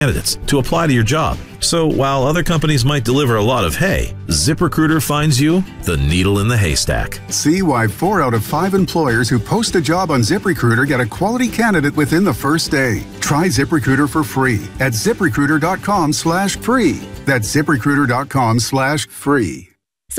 candidates to apply to your job. So while other companies might deliver a lot of hay, ZipRecruiter finds you the needle in the haystack. See why 4 out of 5 employers who post a job on ZipRecruiter get a quality candidate within the first day. Try ZipRecruiter for free at ZipRecruiter.com/free. That's ZipRecruiter.com/free.